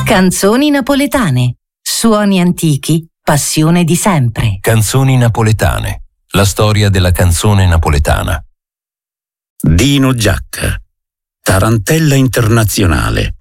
Canzoni napoletane. Suoni antichi, passione di sempre. Canzoni napoletane. La storia della canzone napoletana. Dino Giacca. Tarantella internazionale.